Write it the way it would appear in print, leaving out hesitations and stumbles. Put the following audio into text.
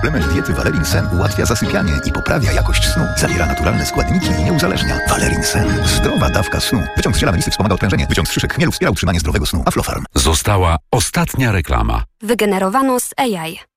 Suplement diety Valerin Sen ułatwia zasypianie i poprawia jakość snu. Zawiera naturalne składniki i nie uzależnia. Valerin Sen. Zdrowa dawka snu. Wyciąg z ziela melisy wspomaga odprężenie. Wyciąg z szyszek chmielu wspiera utrzymanie zdrowego snu. Aflofarm. Została ostatnia reklama. Wygenerowano z AI.